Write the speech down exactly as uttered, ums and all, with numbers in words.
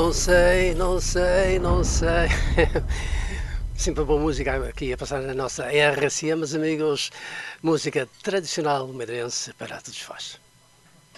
não sei, não sei, não sei. Sempre boa música aqui a passar na nossa R C, meus amigos. Música tradicional madeirense para todos vós.